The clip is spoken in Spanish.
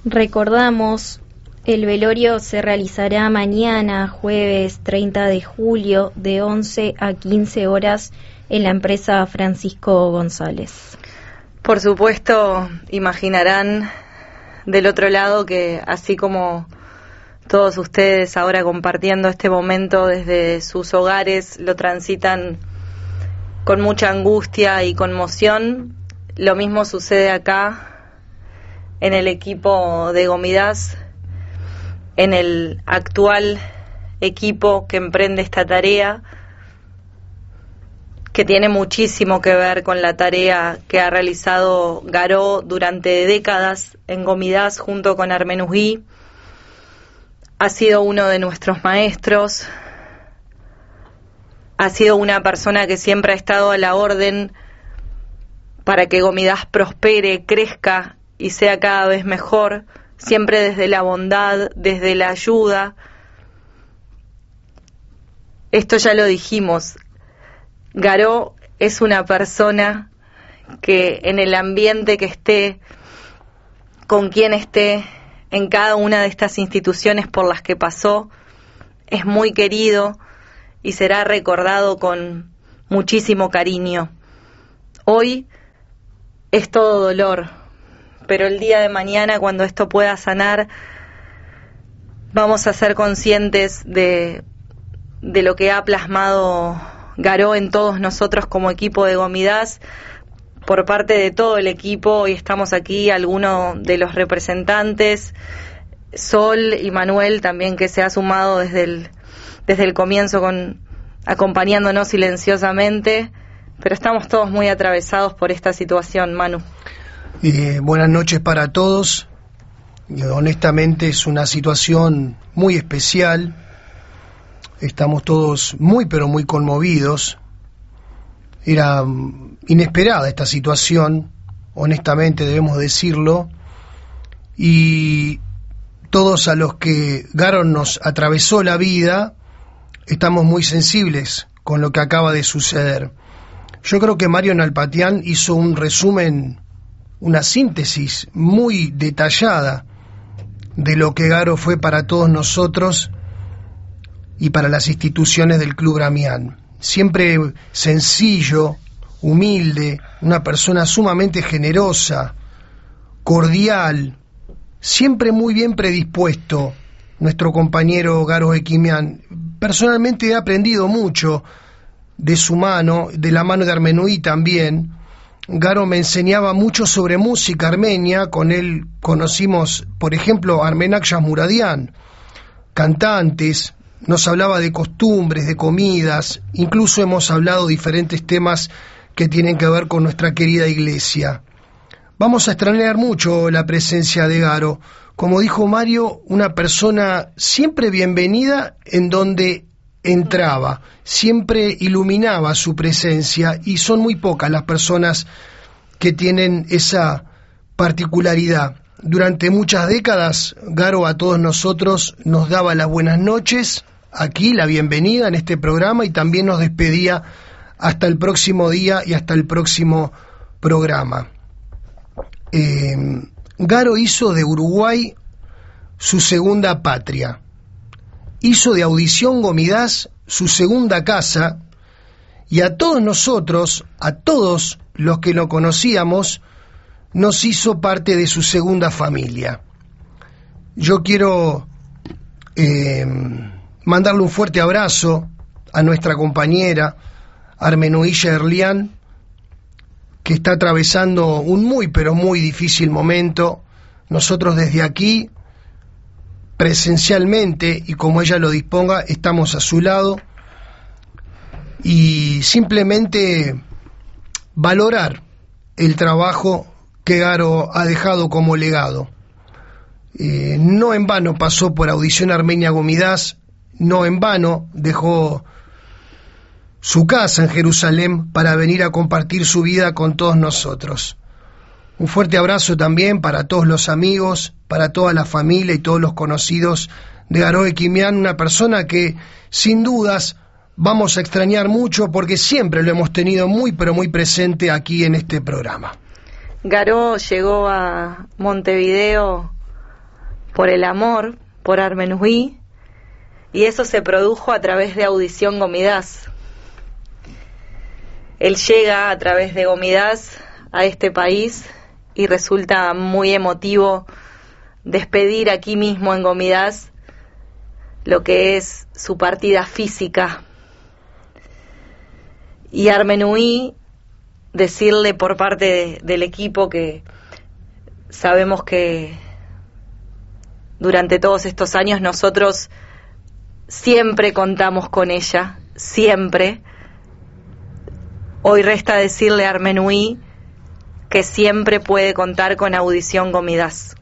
Recordamos, el velorio se realizará mañana, jueves 30 de julio, de 11 a 15 horas en la empresa Francisco González. Por supuesto, imaginarán del otro lado que así como todos ustedes ahora compartiendo este momento desde sus hogares lo transitan con mucha angustia y conmoción, lo mismo sucede acá en el equipo de Gomidas, en el actual equipo que emprende esta tarea, que tiene muchísimo que ver con la tarea que ha realizado Garó durante décadas en Gomidas junto con Armenugui. Ha sido uno de nuestros maestros, ha sido una persona que siempre ha estado a la orden para que Gomidas prospere, crezca y sea cada vez mejor, siempre desde la bondad, desde la ayuda. Esto ya lo dijimos, Garó es una persona que en el ambiente que esté, con quien esté, en cada una de estas instituciones por las que pasó, es muy querido y será recordado con muchísimo cariño. Hoy es todo dolor, pero el día de mañana, cuando esto pueda sanar, vamos a ser conscientes de lo que ha plasmado Garó en todos nosotros como equipo de Gomidas, por parte de todo el equipo. Hoy estamos aquí, algunos de los representantes, Sol y Manuel también, que se ha sumado desde el comienzo acompañándonos silenciosamente, pero estamos todos muy atravesados por esta situación, Manu. Buenas noches para todos. Honestamente es una situación muy especial. Estamos todos muy pero muy conmovidos. Era inesperada esta situación, honestamente debemos decirlo, y todos a los que Garo nos atravesó la vida estamos muy sensibles con lo que acaba de suceder. Yo creo que Mario Nalpatian hizo un resumen, una síntesis muy detallada de lo que Garo fue para todos nosotros y para las instituciones del Club Gramián. Siempre sencillo, humilde, una persona sumamente generosa, cordial, siempre muy bien predispuesto, nuestro compañero Garo Equimián. Personalmente he aprendido mucho de su mano, de la mano de Armenugui también. Garo me enseñaba mucho sobre música armenia, con él conocimos, por ejemplo, a Armenak Yasmuradian, cantantes. Nos hablaba de costumbres, de comidas, incluso hemos hablado de diferentes temas que tienen que ver con nuestra querida iglesia. Vamos a extrañar mucho la presencia de Garo. Como dijo Mario, una persona siempre bienvenida en donde entraba, siempre iluminaba su presencia, y son muy pocas las personas que tienen esa particularidad. Durante muchas décadas, Garo a todos nosotros nos daba las buenas noches, aquí la bienvenida en este programa, y también nos despedía hasta el próximo día y hasta el próximo programa. Garo hizo de Uruguay su segunda patria, hizo de Audición Gomidas su segunda casa, y a todos nosotros, a todos los que lo conocíamos, nos hizo parte de su segunda familia. Yo quiero mandarle un fuerte abrazo a nuestra compañera Armenugui Erlian, que está atravesando un muy pero muy difícil momento. Nosotros desde aquí, presencialmente y como ella lo disponga, estamos a su lado, y simplemente valorar el trabajo que Garo ha dejado como legado. No en vano pasó por Audición Armenia Gomidas, no en vano dejó su casa en Jerusalén para venir a compartir su vida con todos nosotros. Un fuerte abrazo también para todos los amigos, para toda la familia y todos los conocidos de Garo Equimián, una persona que sin dudas vamos a extrañar mucho porque siempre lo hemos tenido muy pero muy presente aquí en este programa. Garó llegó a Montevideo por el amor, por Armenui, y eso se produjo a través de Audición Gomidas. Él llega a través de Gomidas a este país y resulta muy emotivo despedir aquí mismo en Gomidas lo que es su partida física. Y Armenui decirle por parte del equipo que sabemos que durante todos estos años nosotros siempre contamos con ella, siempre. Hoy resta decirle a Armenui que siempre puede contar con Audición Gomidas.